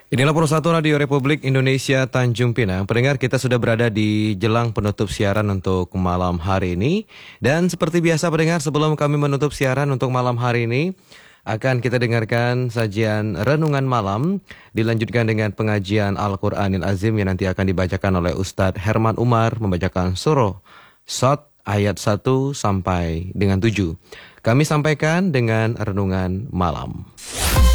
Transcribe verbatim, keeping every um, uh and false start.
Inilah Pro satu Radio Republik Indonesia Tanjung Pinang. Pendengar, kita sudah berada di jelang penutup siaran untuk malam hari ini. Dan seperti biasa pendengar, sebelum kami menutup siaran untuk malam hari ini, akan kita dengarkan sajian Renungan Malam, dilanjutkan dengan pengajian Al-Quranil Azim yang nanti akan dibacakan oleh Ustadz Herman Umar, membacakan surah Shad ayat satu sampai dengan tujuh. Kami sampaikan dengan Renungan Malam.